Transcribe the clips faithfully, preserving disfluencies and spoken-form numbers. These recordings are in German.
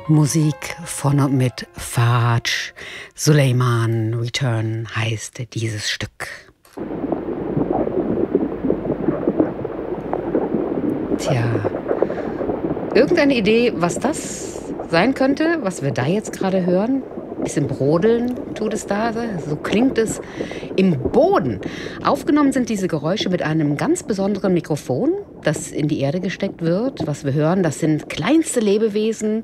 Musik von und mit Faj Suleiman. Return heißt dieses Stück. Tja, irgendeine Idee, was das sein könnte, was wir da jetzt gerade hören? Ein bisschen brodeln tut es da, so klingt es im Boden. Aufgenommen sind diese Geräusche mit einem ganz besonderen Mikrofon, das in die Erde gesteckt wird. Was wir hören, das sind kleinste Lebewesen,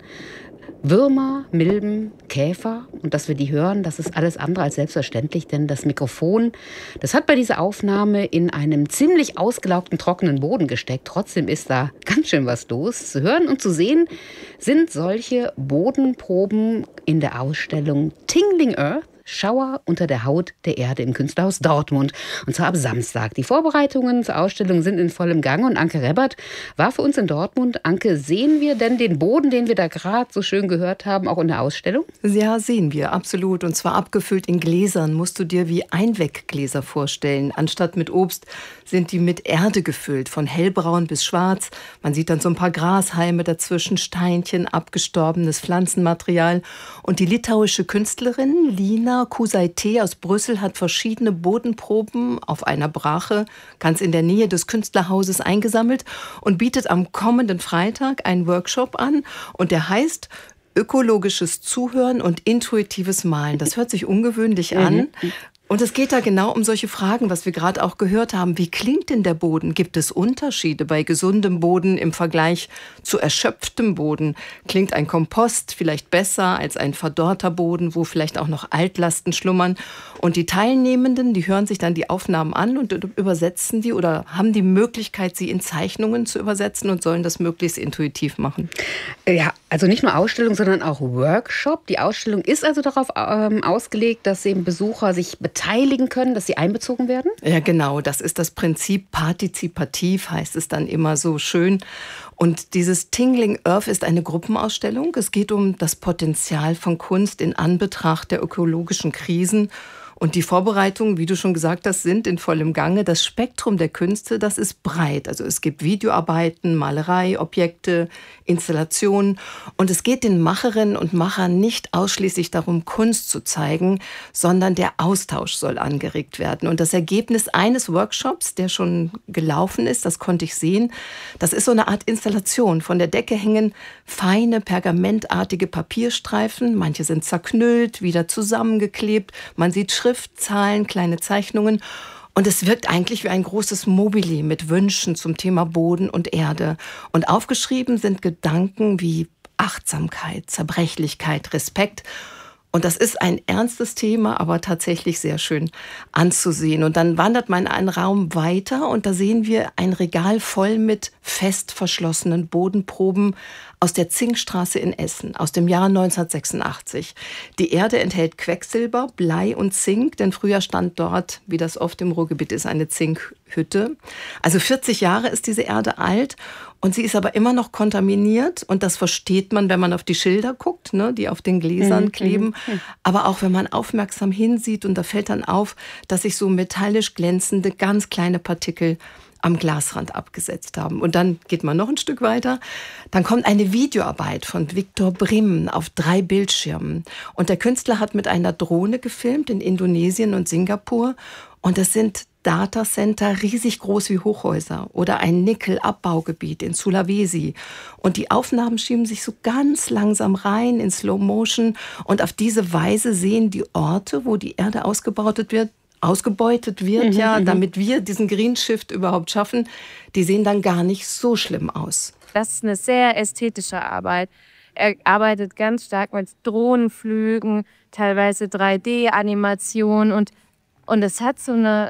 Würmer, Milben, Käfer. Und dass wir die hören, das ist alles andere als selbstverständlich, denn das Mikrofon, das hat bei dieser Aufnahme in einem ziemlich ausgelaugten, trockenen Boden gesteckt. Trotzdem ist da ganz schön was los. Zu hören und zu sehen sind solche Bodenproben in der Ausstellung Tingling Earth, Schauer unter der Haut der Erde im Künstlerhaus Dortmund. Und zwar ab Samstag. Die Vorbereitungen zur Ausstellung sind in vollem Gange und Anke Rebbert war für uns in Dortmund. Anke, sehen wir denn den Boden, den wir da gerade so schön gehört haben, auch in der Ausstellung? Ja, sehen wir, absolut. Und zwar abgefüllt in Gläsern. Musst du dir wie Einweggläser vorstellen. Anstatt mit Obst sind die mit Erde gefüllt, von hellbraun bis schwarz. Man sieht dann so ein paar Grashalme dazwischen, Steinchen, abgestorbenes Pflanzenmaterial. Und die litauische Künstlerin Lina Kusaitė aus Brüssel hat verschiedene Bodenproben auf einer Brache ganz in der Nähe des Künstlerhauses eingesammelt und bietet am kommenden Freitag einen Workshop an. Und der heißt Ökologisches Zuhören und intuitives Malen. Das hört sich ungewöhnlich an. Und es geht da genau um solche Fragen, was wir gerade auch gehört haben. Wie klingt denn der Boden? Gibt es Unterschiede bei gesundem Boden im Vergleich zu erschöpftem Boden? Klingt ein Kompost vielleicht besser als ein verdorrter Boden, wo vielleicht auch noch Altlasten schlummern? Und die Teilnehmenden, die hören sich dann die Aufnahmen an und übersetzen die oder haben die Möglichkeit, sie in Zeichnungen zu übersetzen und sollen das möglichst intuitiv machen. Ja, also nicht nur Ausstellung, sondern auch Workshop. Die Ausstellung ist also darauf ähm, ausgelegt, dass eben Besucher sich beteiligen können, dass sie einbezogen werden? Ja, genau. Das ist das Prinzip. Partizipativ heißt es dann immer so schön. Und dieses Tingling Earth ist eine Gruppenausstellung. Es geht um das Potenzial von Kunst in Anbetracht der ökologischen Krisen. Und die Vorbereitungen, wie du schon gesagt hast, sind in vollem Gange. Das Spektrum der Künste, das ist breit. Also es gibt Videoarbeiten, Malerei, Objekte, Installationen. Und es geht den Macherinnen und Machern nicht ausschließlich darum, Kunst zu zeigen, sondern der Austausch soll angeregt werden. Und das Ergebnis eines Workshops, der schon gelaufen ist, das konnte ich sehen, das ist so eine Art Installation. Von der Decke hängen feine, pergamentartige Papierstreifen. Manche sind zerknüllt, wieder zusammengeklebt. Man sieht Schriftzahlen, kleine Zeichnungen. Und es wirkt eigentlich wie ein großes Mobili mit Wünschen zum Thema Boden und Erde. Und aufgeschrieben sind Gedanken wie Achtsamkeit, Zerbrechlichkeit, Respekt. Und das ist ein ernstes Thema, aber tatsächlich sehr schön anzusehen. Und dann wandert man in einen Raum weiter und da sehen wir ein Regal voll mit fest verschlossenen Bodenproben aus der Zinkstraße in Essen, aus dem Jahr neunzehnhundertsechsundachtzig. Die Erde enthält Quecksilber, Blei und Zink, denn früher stand dort, wie das oft im Ruhrgebiet ist, eine Zinkhütte. Also vierzig Jahre ist diese Erde alt und sie ist aber immer noch kontaminiert und das versteht man, wenn man auf die Schilder guckt, ne, die auf den Gläsern mhm. kleben, mhm. aber auch wenn man aufmerksam hinsieht und da fällt dann auf, dass sich so metallisch glänzende, ganz kleine Partikel am Glasrand abgesetzt haben. Und dann geht man noch ein Stück weiter. Dann kommt eine Videoarbeit von Viktor Brim auf drei Bildschirmen. Und der Künstler hat mit einer Drohne gefilmt in Indonesien und Singapur. Und das sind Datacenter riesig groß wie Hochhäuser oder ein Nickelabbaugebiet in Sulawesi. Und die Aufnahmen schieben sich so ganz langsam rein in Slow Motion. Und auf diese Weise sehen die Orte, wo die Erde ausgebeutet wird, ausgebeutet wird, mhm, ja, damit wir diesen Green Shift überhaupt schaffen, die sehen dann gar nicht so schlimm aus. Das ist eine sehr ästhetische Arbeit. Er arbeitet ganz stark mit Drohnenflügen, teilweise drei D-Animation und, und es hat so eine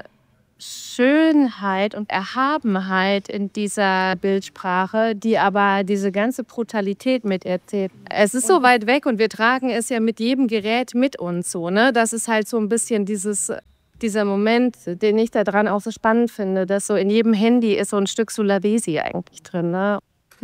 Schönheit und Erhabenheit in dieser Bildsprache, die aber diese ganze Brutalität mit erzählt. Es ist so weit weg und wir tragen es ja mit jedem Gerät mit uns so, ne? Das ist halt so ein bisschen dieses dieser Moment, den ich da dran auch so spannend finde, dass so in jedem Handy ist so ein Stück Sulawesi eigentlich drin, ne?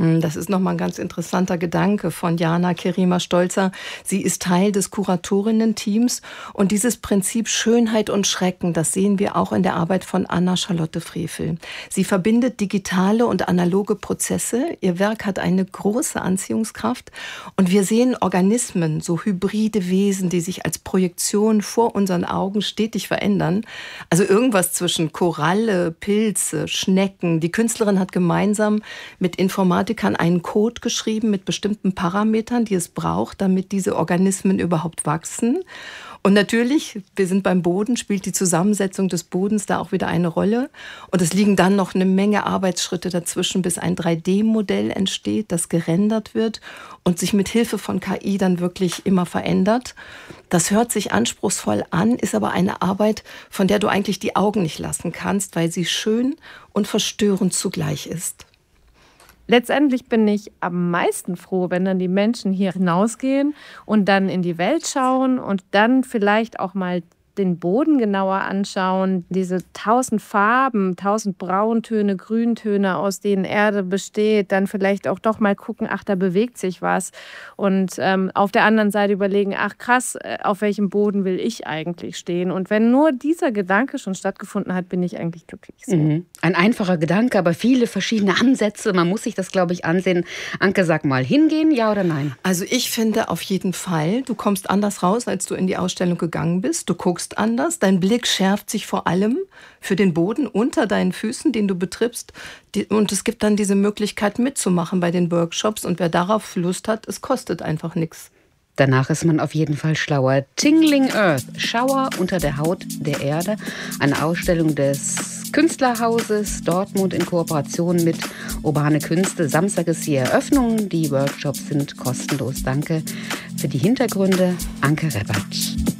Das ist nochmal ein ganz interessanter Gedanke von Jana Kerima-Stolzer. Sie ist Teil des Kuratorinnen-Teams und dieses Prinzip Schönheit und Schrecken, das sehen wir auch in der Arbeit von Anna-Charlotte Frevel. Sie verbindet digitale und analoge Prozesse. Ihr Werk hat eine große Anziehungskraft und wir sehen Organismen, so hybride Wesen, die sich als Projektion vor unseren Augen stetig verändern. Also irgendwas zwischen Koralle, Pilze, Schnecken. Die Künstlerin hat gemeinsam mit Informatikern einen Code geschrieben mit bestimmten Parametern, die es braucht, damit diese Organismen überhaupt wachsen. Und natürlich, wir sind beim Boden, spielt die Zusammensetzung des Bodens da auch wieder eine Rolle. Und es liegen dann noch eine Menge Arbeitsschritte dazwischen, bis ein drei D Modell entsteht, das gerendert wird und sich mit Hilfe von K I dann wirklich immer verändert. Das hört sich anspruchsvoll an, ist aber eine Arbeit, von der du eigentlich die Augen nicht lassen kannst, weil sie schön und verstörend zugleich ist. Letztendlich bin ich am meisten froh, wenn dann die Menschen hier hinausgehen und dann in die Welt schauen und dann vielleicht auch mal den Boden genauer anschauen, diese tausend Farben, tausend Brauntöne, Grüntöne, aus denen Erde besteht, dann vielleicht auch doch mal gucken, ach, da bewegt sich was und ähm, auf der anderen Seite überlegen, ach krass, auf welchem Boden will ich eigentlich stehen? Und wenn nur dieser Gedanke schon stattgefunden hat, bin ich eigentlich glücklich. So. Mhm. Ein einfacher Gedanke, aber viele verschiedene Ansätze. Man muss sich das, glaube ich, ansehen. Anke, sag mal, hingehen, ja oder nein? Also ich finde auf jeden Fall, du kommst anders raus, als du in die Ausstellung gegangen bist. Du guckst anders, dein Blick schärft sich vor allem für den Boden unter deinen Füßen, den du betrittst. Und es gibt dann diese Möglichkeit mitzumachen bei den Workshops. Und wer darauf Lust hat, es kostet einfach nichts. Danach ist man auf jeden Fall schlauer. Tingling Earth, Schauer unter der Haut der Erde. Eine Ausstellung des Künstlerhauses Dortmund in Kooperation mit Urbane Künste. Samstag ist die Eröffnung. Die Workshops sind kostenlos. Danke für die Hintergründe, Anke Reppert.